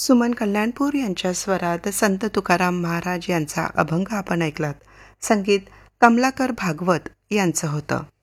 सुमन कल्याणपूर यांच्या स्वरात संत तुकाराम महाराज यांचा अभंग आपण ऐकलात. संगीत कमलाकर भागवत यांचं होतं.